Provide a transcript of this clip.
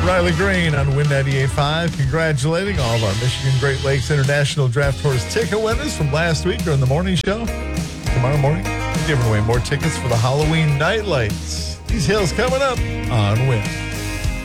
Riley Green on Win 98.5, congratulating all of our Michigan Great Lakes International Draft Tours ticket winners from last week during the morning show. Tomorrow morning, we're giving away more tickets for the Halloween night lights. These hills coming up on Win.